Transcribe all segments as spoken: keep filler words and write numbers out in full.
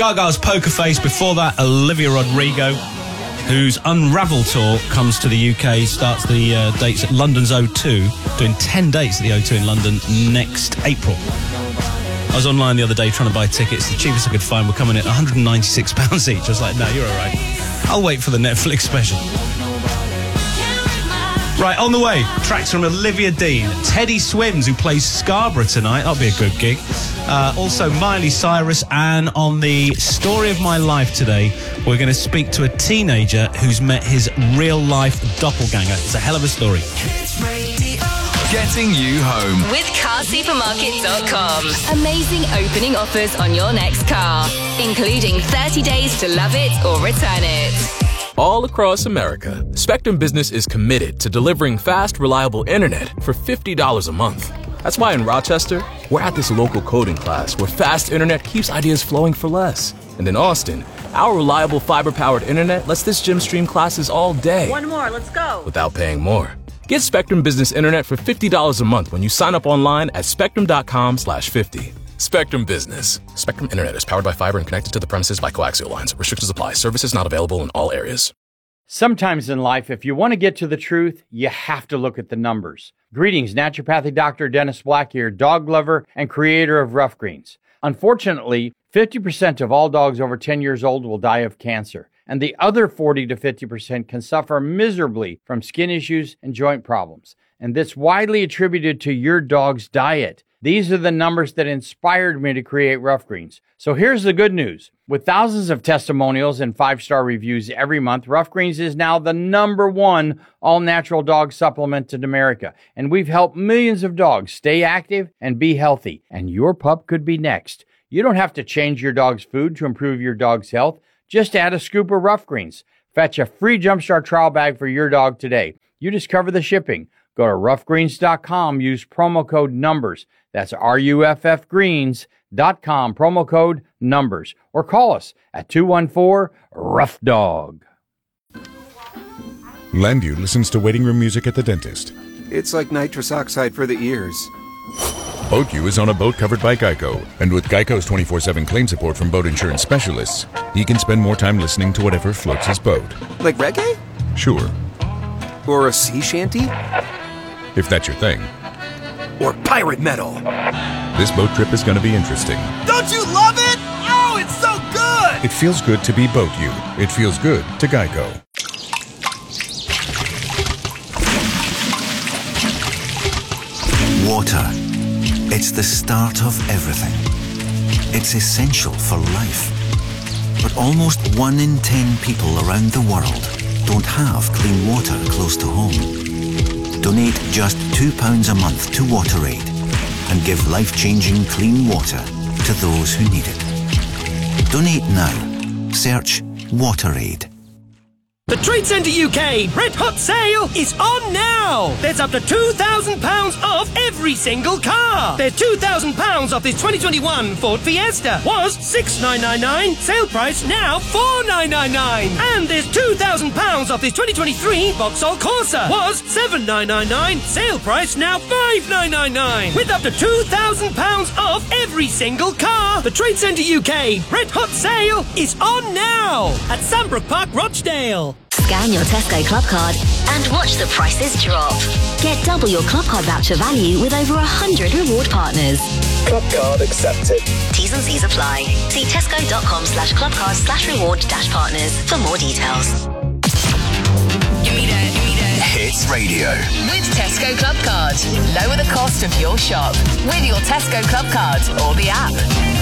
Gaga's Poker Face. Before that, Olivia Rodrigo, whose Unravel tour comes to the U K, starts the uh, dates at London's O two, doing ten dates at the O two in London next April. I was online the other day trying to buy tickets. The cheapest I could find were coming in one hundred ninety-six pounds each. I was like, no, you're all right. I'll wait for the Netflix special. Right, on the way, tracks from Olivia Dean. Teddy Swims, who plays Scarborough tonight. That'll be a good gig. Uh, also, Miley Cyrus. And on the story of my life today, we're going to speak to a teenager who's met his real-life doppelganger. It's a hell of a story. Getting you home with car supermarket dot com. Amazing opening offers on your next car, including thirty days to love it or return it. All across America, Spectrum Business is committed to delivering fast, reliable internet for fifty dollars a month. That's why in Rochester, we're at this local coding class where fast internet keeps ideas flowing for less. And in Austin, our reliable fiber-powered internet lets this gym stream classes all day. One more, let's go. Without paying more. Get Spectrum Business Internet for fifty dollars a month when you sign up online at spectrum.com slash 50. Spectrum Business. Spectrum Internet is powered by fiber and connected to the premises by coaxial lines. Restrictions apply. Services not available in all areas. Sometimes in life, if you want to get to the truth, you have to look at the numbers. Greetings, naturopathic doctor Dennis Black here, dog lover and creator of Rough Greens. Unfortunately, fifty percent of all dogs over ten years old will die of cancer, and the other forty to fifty percent can suffer miserably from skin issues and joint problems. And this widely attributed to your dog's diet. These are the numbers that inspired me to create Rough Greens. So here's the good news. With thousands of testimonials and five-star reviews every month, Rough Greens is now the number one all-natural dog supplement in America. And we've helped millions of dogs stay active and be healthy. And your pup could be next. You don't have to change your dog's food to improve your dog's health. Just add a scoop of Rough Greens. Fetch a free Jumpstart trial bag for your dog today. You just cover the shipping. Go to rough greens dot com. Use promo code NUMBERS. That's R U F F greens dot com. Promo code NUMBERS. Or call us at two one four, rough dog. Landview listens to waiting room music at the dentist. It's like nitrous oxide for the ears. BoatU is on a boat covered by Geico. And with Geico's twenty-four seven claim support from boat insurance specialists, he can spend more time listening to whatever floats his boat. Like reggae? Sure. Or a sea shanty? If that's your thing. Or pirate metal. This boat trip is going to be interesting. Don't you love it? Oh, it's so good! It feels good to be BoatU. It feels good to Geico. Water. It's the start of everything. It's essential for life. But almost one in ten people around the world don't have clean water close to home. Donate just two pounds a month to WaterAid and give life-changing clean water to those who need it. Donate now. Search WaterAid. The Trade Centre U K Red Hot Sale is on now! There's up to two thousand pounds off every single car! There's two thousand pounds off this twenty twenty-one Ford Fiesta. Was six thousand nine hundred ninety-nine pounds, sale price now four thousand nine hundred ninety-nine pounds. And there's two thousand pounds off this twenty twenty-three Vauxhall Corsa. Was seven thousand nine hundred ninety-nine pounds, sale price now five thousand nine hundred ninety-nine pounds. With up to two thousand pounds off every single car! The Trade Centre U K Red Hot Sale is on now! At Sandbrook Park, Rochdale. Scan your Tesco Club Card and watch the prices drop. Get double your Club Card voucher value with over one hundred reward partners. Club Card accepted. T's and C's apply. See tesco.com slash clubcard slash reward dash partners for more details. Give me that, give me that. Hits Radio. With Tesco Club Card. Lower the cost of your shop with your Tesco Club Card or the app.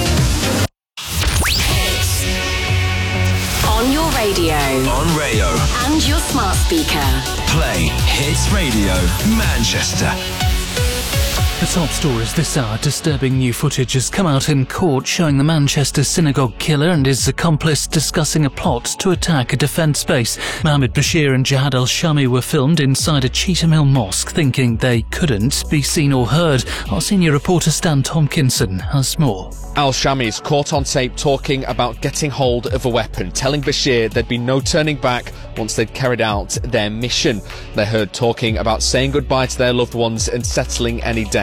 On your radio. On Rayo. And your smart speaker. Play Hits Radio Manchester. The top stories this hour. Disturbing new footage has come out in court showing the Manchester synagogue killer and his accomplice discussing a plot to attack a defence base. Mohammed Bashir and Jihad al-Shami were filmed inside a Cheetham Hill mosque thinking they couldn't be seen or heard. Our senior reporter Stan Tompkinson has more. Al-Shami is caught on tape talking about getting hold of a weapon, telling Bashir there'd be no turning back once they'd carried out their mission. They're heard talking about saying goodbye to their loved ones and settling any debt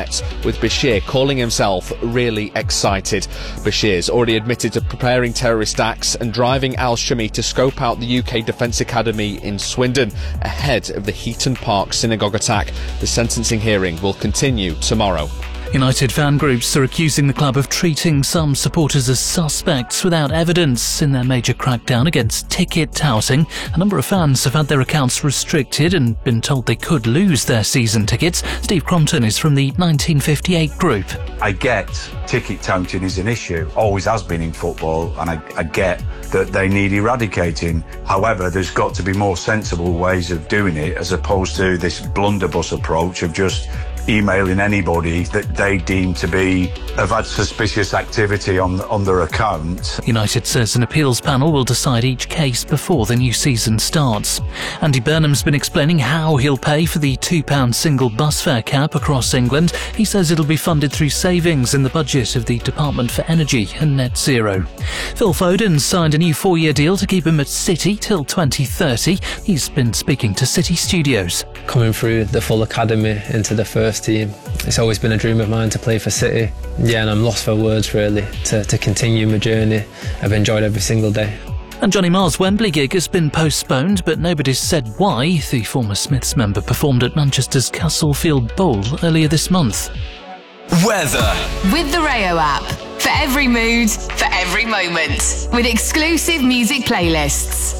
threats, with Bashir calling himself really excited. Bashir's already admitted to preparing terrorist acts and driving al-Shami to scope out the U K Defence Academy in Swindon ahead of the Heaton Park synagogue attack. The sentencing hearing will continue tomorrow. United fan groups are accusing the club of treating some supporters as suspects without evidence in their major crackdown against ticket touting. A number of fans have had their accounts restricted and been told they could lose their season tickets. Steve Crompton is from the nineteen fifty-eight group. I get ticket touting is an issue, always has been in football, and I, I get that they need eradicating. However, there's got to be more sensible ways of doing it as opposed to this blunderbuss approach of just emailing anybody that they deem to be have had suspicious activity on on their account. United says an appeals panel will decide each case before the new season starts. Andy Burnham's been explaining how he'll pay for the two pound single bus fare cap across England. He says it'll be funded through savings in the budget of the Department for Energy and Net Zero. Phil Foden signed a new four-year deal to keep him at City till twenty thirty. He's been speaking to City Studios. Coming through the full academy into the first team, it's always been a dream of mine to play for City. Yeah, and I'm lost for words really to, to continue my journey. I've enjoyed every single day. And Johnny Marr's Wembley gig has been postponed, but nobody's said why. The former Smiths member performed at Manchester's Castlefield Bowl earlier this month. Weather. With the Rayo app. For every mood, for every moment. With exclusive music playlists.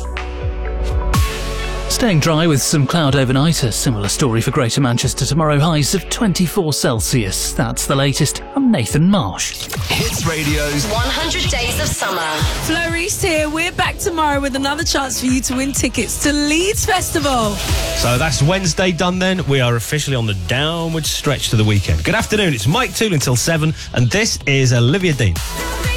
Staying dry with some cloud overnight. A similar story for Greater Manchester tomorrow. Highs of twenty-four Celsius. That's the latest. I'm Nathan Marsh. Hits Radio's one hundred Days of Summer. Flo Reese here. We're back tomorrow with another chance for you to win tickets to Leeds Festival. So that's Wednesday done then. We are officially on the downward stretch to the weekend. Good afternoon. It's Mike Toole until seven, and this is Olivia Dean.